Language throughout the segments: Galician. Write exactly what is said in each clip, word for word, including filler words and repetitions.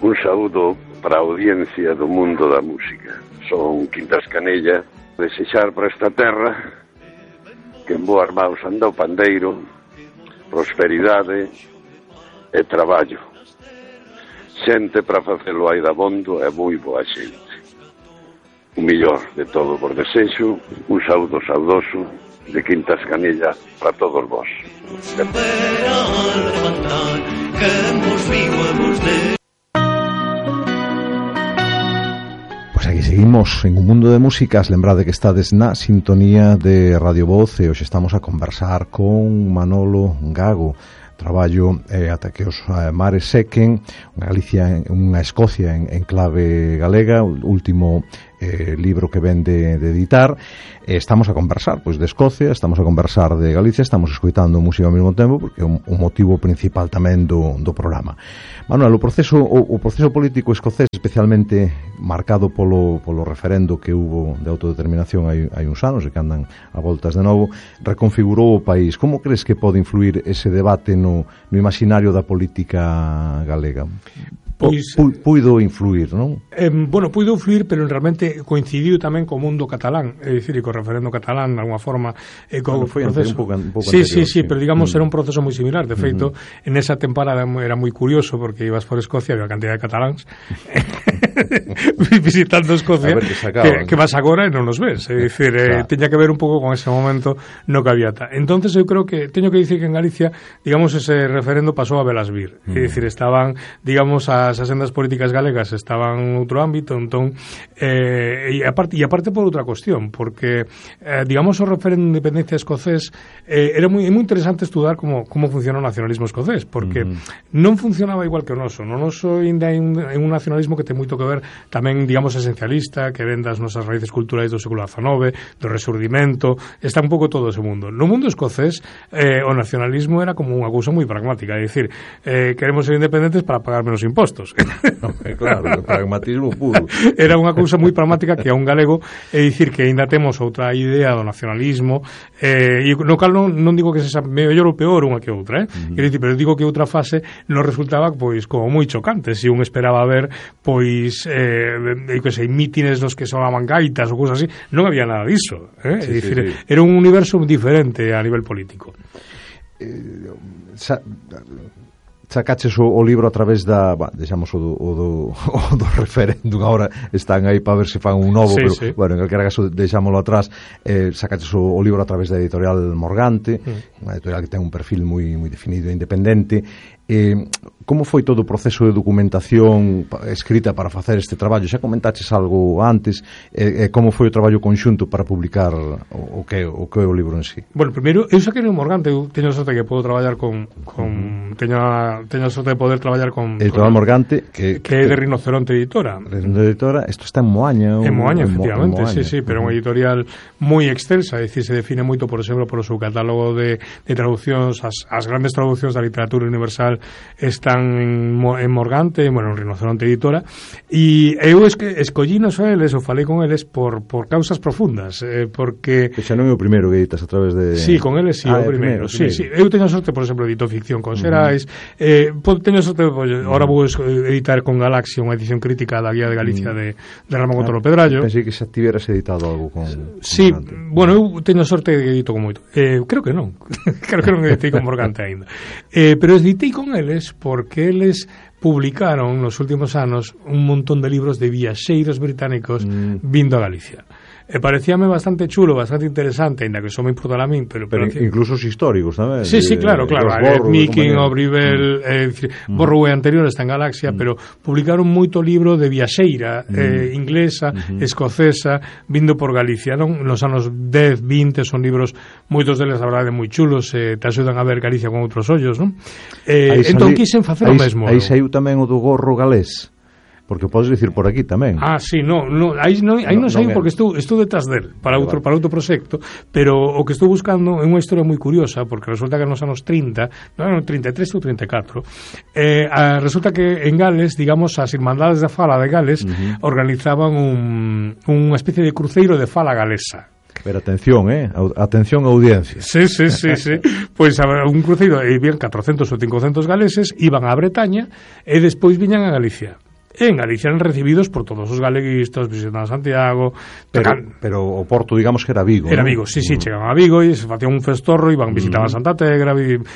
Un saúdo para a audiencia do mundo da música. Son Quintas Canella, desexar para esta terra que en boas maus anda o pandeiro, prosperidade e traballo. Xente para facelo hai dabondo e moi boa xente. O millor de todo por desexo, un saúdo saudoso de Quintas Canella para todos vós. Pois aquí seguimos en un mundo de músicas. Lembrade que estades na sintonía de Radio Voz e hoxe estamos a conversar con Manolo Gago. Traballo eh, ata que os eh, mares sequen, unha Galicia, unha Escocia en, en clave galega, o último eh, libro que ven de, de editar. Eh, estamos a conversar pois de Escocia, estamos a conversar de Galicia, estamos escoitando música ao mesmo tempo, porque é un, un motivo principal tamén do, do programa. Manuel, o proceso, o, o proceso político escocés, especialmente marcado polo, polo referendo que hubo de autodeterminación hai, hai uns anos, e que andan a voltas de novo, reconfigurou o país. Como crees que pode influir ese debate no, no imaginario da política galega? Pois, Pu, puido influir, non? Eh, bueno, puido influir, pero realmente coincidiu tamén co mundo catalán, é dicir, co referendo catalán, de alguma forma, eh, co bueno, foi proceso. Un pouco, un pouco sí, anterior, sí, sí, sí, pero digamos mm. era un proceso moi similar. De feito, mm-hmm. en esa temporada era moi curioso, porque ibas por Escocia e a cantidad de cataláns visitando Escocia, que, que, que vas agora e non nos ves. É dicir, eh, claro. Teña que ver un pouco con ese momento no que había. Entonces eu creo que, teño que dicir que en Galicia, digamos, ese referendo pasou a velas vir. Mm. É dicir, estaban, digamos, as asendas políticas galegas estaban en outro ámbito, entón eh, e aparte e aparte por outra cuestión, porque eh, digamos o referendo de independencia escocés eh, era moi moi interesante estudar como como funciona o nacionalismo escocés, porque mm. non funcionaba igual que o noso. No noso ainda hai un, un nacionalismo que ten moito que ver tamén, digamos, esencialista, que ven das nosas raíces culturais do século dezenove, do resurdimento, está un pouco todo ese mundo. No mundo escocés eh, o nacionalismo era como unha cousa moi pragmática, é dicir, eh, queremos ser independentes para pagar menos impostos. Claro, o pragmatismo puro. Era unha cousa moi pragmática que a un galego é dicir que aínda temos outra idea do nacionalismo, eh, e no cal non, non digo que sexa mellor ou peor unha que outra, eh? Uh-huh. Dicir, pero digo que outra fase nos resultaba pois como moi chocante, se un esperaba ver pois eh, que sei, mítines nos que sonaban gaitas ou cousas así, non había nada diso, eh? Sí, dicir, sí, sí. Era un universo diferente a nivel político. Eh, sa sacaches o, o libro a través da, bah, deixamos o do, o do, o do referéndum, agora están aí para ver se fan un novo, sí, pero, sí. bueno, en calquera caso deixámoslo atrás. Eh, sacaches o, o libro a través da editorial Morgante, mm. unha editorial que ten un perfil moi, moi definido e independente. Eh, como foi todo o proceso de documentación escrita para facer este traballo? Xa comentaches algo antes, eh, eh, como foi o traballo conxunto para publicar o, o, que, o que é o libro en sí? Bueno, primeiro, eu saquei no Morgante, eu teño a sorte que podo traballar con, con uh-huh. teño, a, teño a sorte de poder traballar con Editorial con, Morgante, que, que é de Rinoceronte Editora. Rinoceronte Editora, isto está en Moaña. En Moaña, en efectivamente, en Moaña. sí, sí, pero uh-huh. unha editorial moi extensa, é dicir, se define moito, por exemplo, por o seu catálogo de, de traducións, as, as grandes traducións da literatura universal están en, en Morgante, bueno, en Rinoceronte Editora, e eu es que escollinos a eles, ou falei con eles por, por causas profundas, eh, porque... Que xa non é o primeiro que editas a través de... Sí, con eles sí, ah, o primeiro, primeiro, sí, primeiro. Sí. Eu teño a sorte, por exemplo, edito ficción con Xerais, uh-huh. eh, teño a sorte, pues, uh-huh. ahora vou editar con Galaxia unha edición crítica da Guía de Galicia uh-huh. de, de Ramón Gontolo Pedrallo. Pensei que xa tiveras editado algo con... Sí, con bueno, eu teño a sorte de que edito con moito. Eh, creo que non, creo que non editei con Morgante aínda. Eh, pero editei con eles por porque eles publicaron nos últimos anos un montón de libros de viaxeiros británicos mm. vindo a Galicia. E parecíame bastante chulo, bastante interesante, ainda que só me importa a min, pero, pero, pero incluso os históricos, tamén. Sí, sí, claro, claro. Borro, Meeking, Obrivel, mm. eh, decir, mm. Borro é anterior, está en Galaxia, mm. pero publicaron moito libro de viaxeira mm. eh, inglesa, mm-hmm. escocesa, vindo por Galicia, non? Nos anos dez, vinte son libros, moitos deles, a verdade, moi chulos, eh, te axudan a ver Galicia con outros ollos, non? Eh, entón quixen facer o mesmo. Aí saiu tamén o do gorro galés. Porque podes dicir por aquí tamén. Ah, sí, no, no aí non, aí non, non sei porque estou, estou detrás del para outro, para outro proxecto, pero o que estou buscando é unha historia moi curiosa, porque resulta que nos anos trinta, non, trinta e tres ou trinta e catro, eh, a, resulta que en Gales, digamos, as Irmandades da Fala de Gales uh-huh. organizaban un, unha especie de cruceiro de fala galesa. Pero atención, eh? Atención a audiencia. Sí, sí, sí, sí. Pois pues, un cruceiro, e vían catrocentos ou quinhentos galeses, iban a Bretaña e despois viñan a Galicia. en Galicia eran recibidos por todos os galeguistas, visitaban Santiago. Pero, pero o Porto, digamos que era Vigo, Era ¿no? Vigo, sí, sí, chegaban a Vigo e se facían un festorro, iban, visitaban Santa Tegra,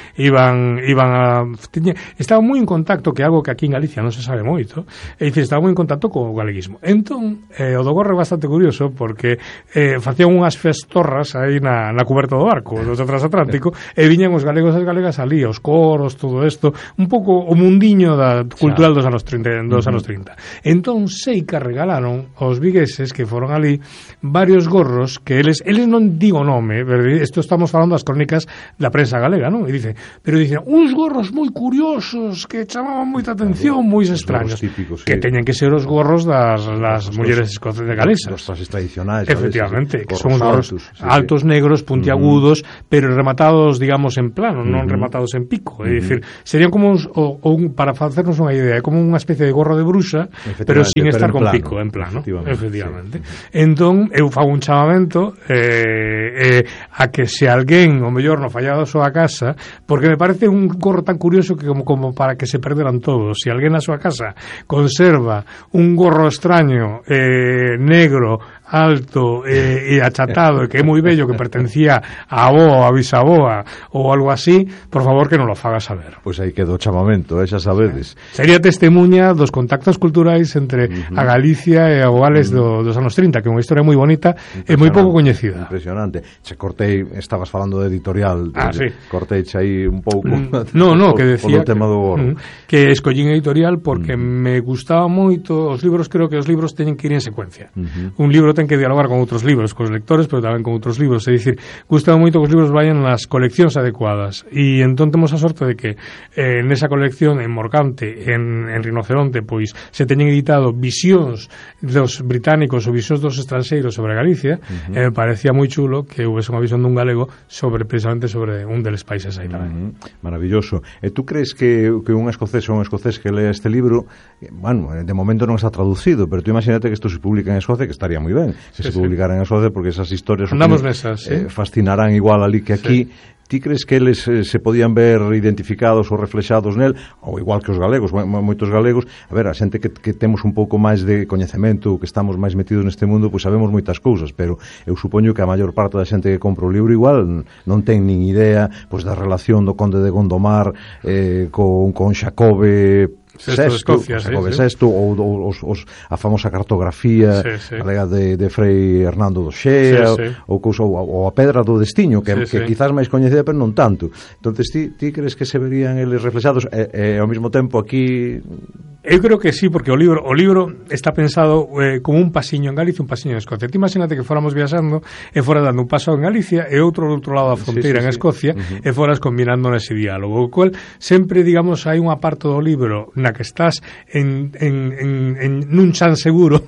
iban, iban a... Tiña, estaban moi en contacto, que é algo que aquí en Galicia non se sabe moito, é dicir, estaban moi en contacto co galeguismo. Entón, eh, o do Gorro é bastante curioso, porque eh, facían unhas festorras aí na, na cuberta do barco, do transatlántico, e viñan os galegos e as galegas ali, os coros, todo isto, un pouco o mundiño da cultural dos anos trinta, dos anos trinta. Entón, sei que regalaron aos vigueses que foron ali varios gorros que eles, eles non digo nome, isto estamos falando das crónicas da prensa galega, non? E dice, pero dicen, uns gorros moi curiosos que chamaban moita atención, moi extraños, típicos, que sí. Teñen que ser os gorros das las mulleres escocesas galesas. Os trajes tradicionais. Efectivamente, veces, que son uns gorros altos, sí, altos sí. negros, puntiagudos, uh-huh. pero rematados, digamos, en plano, uh-huh. non rematados en pico. É uh-huh. dicir, serían como uns, o, o un, para facernos unha idea, é como unha especie de gorro de bruxa, pero sin pero estar con plano, pico, en plano. Efectivamente. efectivamente. Sí. Entón, eu fago un chamamento eh, eh, a que se alguén, o mellor, no fallado a súa casa, porque me parece un gorro tan curioso que como, como para que se perderan todos. Se alguén na súa casa conserva un gorro extraño, eh, negro, alto e, e achatado, que é moi bello, que pertencía a avó, a bisaboa ou algo así, por favor que non lo faga saber. Pois aí quedou o chamamento, eh, xa sabedes. Sería testemunha dos contactos culturais entre uh-huh. a Galicia e a Gales uh-huh. do, dos anos trinta, que é unha historia moi bonita e moi pouco coñecida. Impresionante. Che cortei, estabas falando de editorial, ah, de, sí. cortei aí un pouco. Mm, no, no, que decía que, tema do gorro. que escollín editorial porque uh-huh. me gustaba moito, os libros, creo que os libros teñen que ir en secuencia. Uh-huh. Un libro ten que dialogar con outros libros, cos lectores, pero tamén con outros libros, é dicir, gustaba moito que os libros vayan nas coleccións adecuadas, e entón temos a sorte de que eh, nesa colección, en Morcante, en, en Rinoceronte, pois se teñen editado visións dos británicos ou visións dos estranxeiros sobre Galicia, uh-huh. e me parecía moi chulo que houvese unha visión dun galego sobre, precisamente sobre un deles países aí tamén. Uh-huh. Maravilloso. E tú crees que, que un escocés ou un escocés que lea este libro, bueno, de momento non está traducido, pero tú imagínate que isto se publica en Escocia, que estaría moi ben, se sí, se publicara sí. en Escocia, porque esas historias andamos nesas, eh, sí. fascinarán igual ali que aquí. Sí. Ti crees que eles eh, se podían ver identificados ou reflexados nel, ou igual que os galegos, moitos galegos, a ver, a xente que, que temos un pouco máis de coñecemento, que estamos máis metidos neste mundo, pois sabemos moitas cousas, pero eu supoño que a maior parte da xente que compra o libro igual non ten nin idea pois da relación do conde de Gondomar eh, con, con Xacobe Sexto, Escocia, Xacobe sí, Sexto, sí. ou, ou os, os, a famosa cartografía sí, sí. alega de, de Frei Hernando do Xea, sí, sí. ou, ou, ou a Pedra do Destiño, que, sí, que sí. quizás máis coñecida, pero non tanto. Entonces, ti, ti crees que se verían eles reflexados e, e ao mesmo tempo aquí... Eu creo que sí, porque o libro o libro está pensado eh, como un pasiño en Galicia, un pasiño en Escocia. Ti imagínate que fóramos viaxando e fora dando un paso en Galicia e outro do outro lado da fronteira sí, sí, en Escocia sí. uh-huh. e foras combinando nese diálogo, o cual sempre, digamos, hai unha parte do libro na que estás en, en, en, en nun chan seguro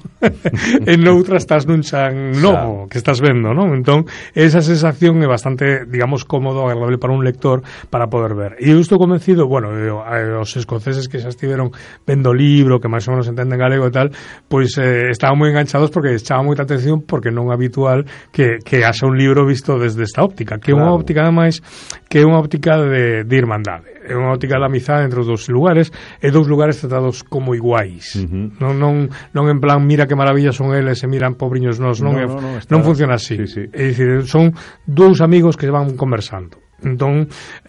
e noutra estás nun chan novo que estás vendo, non? Entón, esa sensación é bastante, digamos, cómodo, agradable para un lector para poder ver. E eu estou convencido, bueno, os escoceses que xa estiveron vendo o libro, que máis ou menos entenden galego e tal, pois eh, estaban moi enganchados porque chama moita atención, porque non é habitual que, que haxa un libro visto desde esta óptica, que é unha óptica ademais que é unha óptica de, de irmandade, é unha óptica de amizade entre os dous lugares, e dous lugares tratados como iguais, uh-huh. non, non, non en plan mira que maravilla son eles e miran pobriños nos, non, no, é, no, no, está... non funciona así, sí, sí. É dicir, son dous amigos que van conversando. Entón,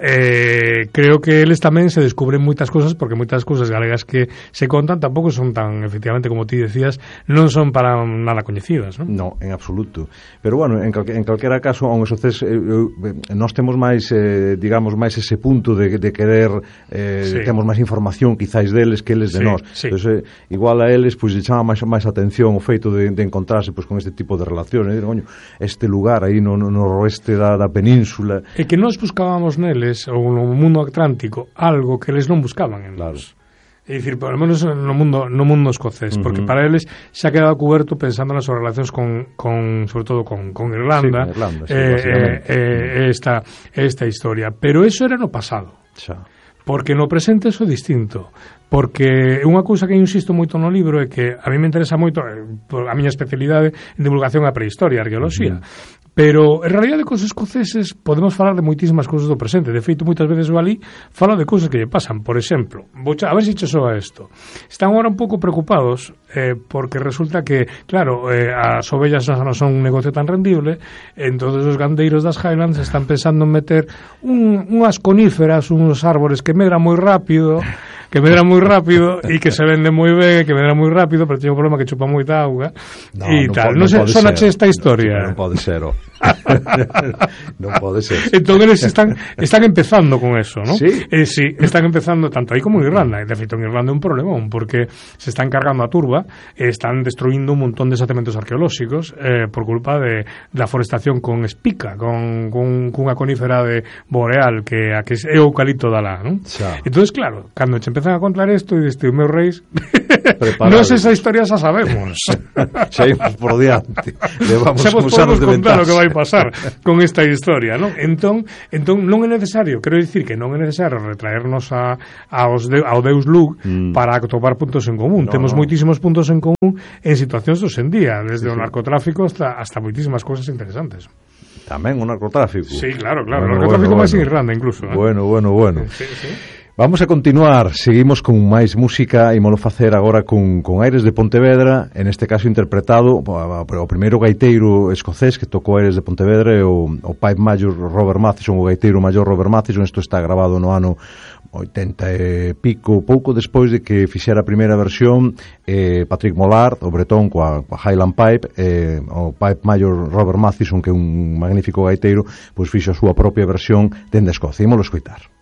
eh, creo que eles tamén se descubren moitas cousas, porque moitas cousas galegas que se contan tampouco son tan, efectivamente, como ti decías, non son para nada coñecidas, non? No, en absoluto. Pero, bueno, en, calque, en calquera caso, aun esos eh, eh, nós temos máis, eh, digamos, máis ese punto de, de querer, eh, sí. temos máis información, quizáis, deles que eles de sí, nós. Sí. Entón, eh, igual a eles, pois, pues, chama máis, máis atención o feito de, de encontrarse, pois, pues, con este tipo de relaciones, eh, coño, este lugar aí no, no noroeste da, da península. E que nos buscábamos neles, ou no mundo atlántico, algo que eles non buscaban en claro. nos. É dicir, polo menos no mundo no mundo escocés, uh-huh. porque para eles xa quedaba cuberto pensando nas súas relacións con, con sobre todo con, con Irlanda, sí, con Irlanda sí, eh, eh, eh, esta, esta historia. Pero eso era no pasado. Xa. Porque no presente eso é distinto. Porque unha cousa que eu insisto moito no libro é que a mí me interesa moito, a miña especialidade en divulgación a prehistoria, a arqueoloxía. Uh-huh. Pero, en realidade, cos escoceses podemos falar de moitísimas cousas do presente. De feito, moitas veces o ali fala de cousas que lle pasan. Por exemplo, vou a ver se che soa isto. Están agora un pouco preocupados eh, porque resulta que, claro, eh, as ovellas non son un negocio tan rendible, entonces os gandeiros das Highlands están pensando en meter un, unhas coníferas, uns árbores que medran moi rápido, que medran moi rápido e que se vende moi ben, que medran moi rápido, pero teñen un problema que chupa moita auga e no, tal. Non, non sei, sonache esta historia. Non, non pode ser, oh. Non pode ser. Entón eles están están empezando con eso, ¿no? Sí. Eh, sí, están empezando tanto aí como en Irlanda. De feito, en Irlanda é un problemón porque se están cargando a turba, eh, están destruindo un montón de xacementos arqueolóxicos eh, por culpa de da forestación con espica, con, con cunha conífera de boreal que a que é o eucalipto da lá, ¿no? Entonces, claro, cando che empezan a contar isto e diste, meus reis, non sei esa historia xa sabemos. Xa imos por diante. Levamos uns anos de ventaxa. O que vai pasar con esta historia, non? Entón, entón non é necesario, quero dicir que non é necesario retraernos a, aos de, ao Deus Lug mm. para atopar puntos en común. No, Temos no. moitísimos puntos en común en situacións dos en día, desde sí, o narcotráfico hasta, hasta moitísimas cousas interesantes. Tamén o narcotráfico. Sí, claro, claro. Bueno, o narcotráfico bueno, máis bueno. en Irlanda, incluso. ¿eh? Bueno, bueno, bueno. Sí, sí. Vamos a continuar, seguimos con máis música e molo facer agora con, con Aires de Pontevedra, en este caso interpretado o primeiro gaiteiro escocés que tocou Aires de Pontevedra é o, o Pipe Major Robert Mathieson, o gaiteiro maior Robert Mathieson. Isto está grabado no ano oitenta e pico, pouco despois de que fixera a primeira versión eh, Patrick Mollard, o bretón coa, coa Highland Pipe, eh, o Pipe Major Robert Mathieson, que é un magnífico gaiteiro, pois fixo a súa propia versión dende Escocia. Ímolo escoitar.